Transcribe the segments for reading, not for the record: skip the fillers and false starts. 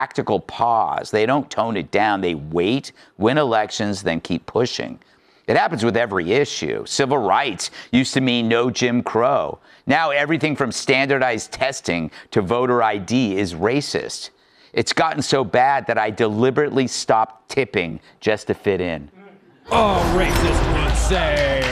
tactical pause. They don't tone it down. They wait, win elections, then keep pushing. It happens with every issue. Civil rights used to mean no Jim Crow. Now everything from standardized testing to voter ID is racist. It's gotten so bad that I deliberately stopped tipping just to fit in. Oh, racist would say.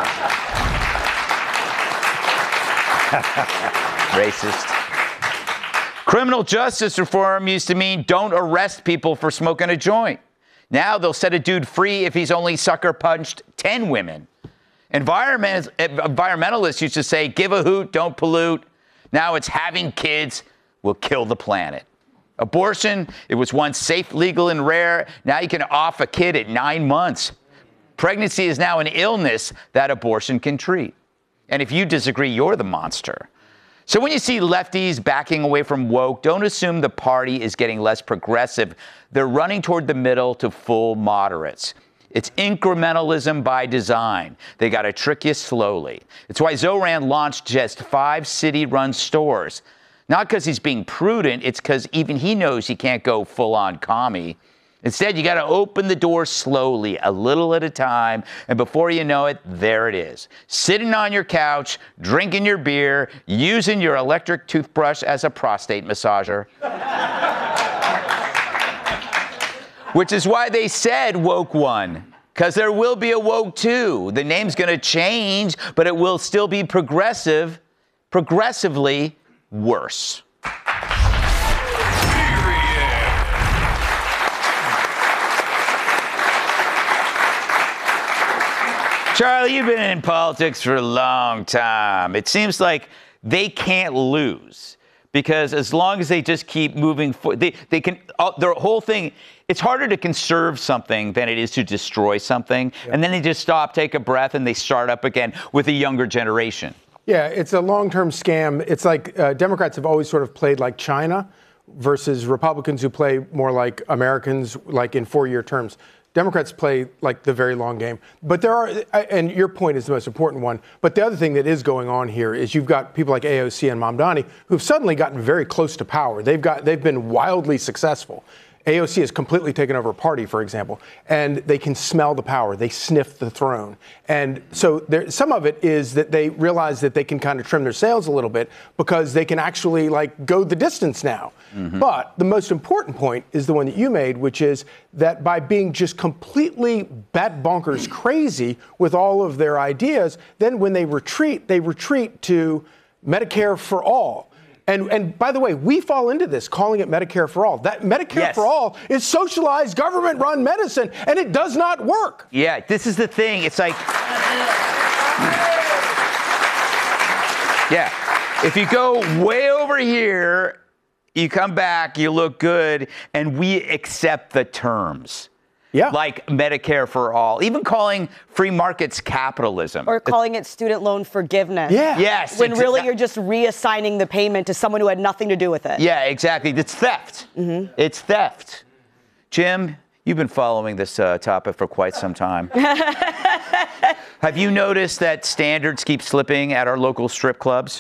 Racist. Criminal justice reform used to mean don't arrest people for smoking a joint. Now they'll set a dude free if he's only sucker punched 10 women. Environmentalists used to say, give a hoot, don't pollute. Now it's having kids will kill the planet. Abortion, it was once safe, legal, and rare. Now you can off a kid at 9 months. Pregnancy is now an illness that abortion can treat. And if you disagree, you're the monster. So when you see lefties backing away from woke, don't assume the party is getting less progressive. They're running toward the middle to full moderates. It's incrementalism by design. They got to trick you slowly. It's why Zoran launched just 5 city-run stores. Not because he's being prudent, it's because even he knows he can't go full-on commie. Instead, you got to open the door slowly, a little at a time, and before you know it, there it is. Sitting on your couch, drinking your beer, using your electric toothbrush as a prostate massager. Which is why they said woke one, because there will be a woke two. The name's going to change, but it will still be progressively worse. Charlie, you've been in politics for a long time. It seems like they can't lose because as long as they just keep moving forward, they can, their whole thing, it's harder to conserve something than it is to destroy something. Yep. And then they just stop, take a breath, and they start up again with a younger generation. Yeah, it's a long-term scam. It's like Democrats have always sort of played like China versus Republicans who play more like Americans, like in 4-year terms. Democrats play like the very long game. But there are, and your point is the most important one, but the other thing that is going on here is you've got people like AOC and Mamdani who've suddenly gotten very close to power. They've been wildly successful. AOC has completely taken over a party, for example, and they can smell the power. They sniff the throne. And so some of it is that they realize that they can kind of trim their sails a little bit because they can actually like go the distance now. Mm-hmm. But the most important point is the one that you made, which is that by being just completely bat bonkers crazy with all of their ideas, then when they retreat to Medicare for all. And by the way, we fall into this, calling it Medicare for all. That Medicare for all is socialized, government-run medicine, and it does not work. Yeah, this is the thing. It's like, yeah, if you go way over here, you come back, you look good, and we accept the terms. Yeah. Like Medicare for all, even calling free markets capitalism. Or calling it student loan forgiveness. Yeah. Yes. When really you're just reassigning the payment to someone who had nothing to do with it. Yeah, exactly. It's theft. Mm-hmm. It's theft. Jim, you've been following this topic for quite some time. Have you noticed that standards keep slipping at our local strip clubs?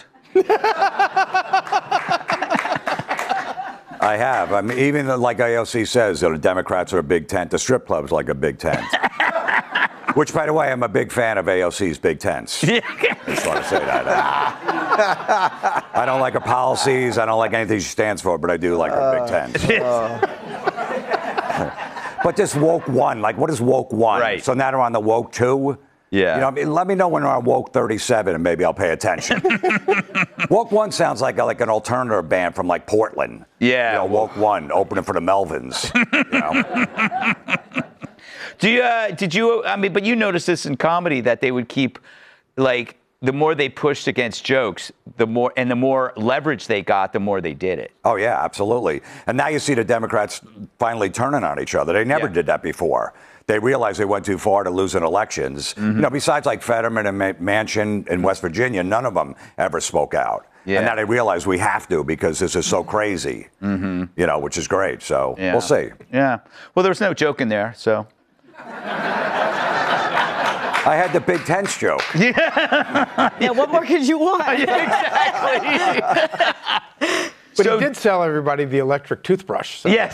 I have. I mean, even like AOC says, the Democrats are a big tent. The strip club's like a big tent. Which, by the way, I'm a big fan of AOC's big tents. I just want to say that. I don't like her policies. I don't like anything she stands for, but I do like her big tents. But this woke one, like, what is woke one? Right. So now they're on the woke two? Yeah. You know, I mean, let me know when they're on woke 37 and maybe I'll pay attention. Woke one sounds like an alternative band from like Portland. Yeah. You know, woke one opening for the Melvins. You know? But you noticed this in comedy that they would keep, like, the more they pushed against jokes, the more leverage they got, the more they did it. Oh, yeah, absolutely. And now you see the Democrats finally turning on each other. They never did that before. They realized they went too far to losing elections. Mm-hmm. You know, besides like Fetterman and Manchin in West Virginia, none of them ever spoke out. Yeah. And now they realize we have to because this is so crazy, you know, which is great. So we'll see. Yeah. Well, there was no joke in there, so. I had the big tents joke. Yeah, what more could you want? Exactly. But he did sell everybody the electric toothbrush. So. Yes.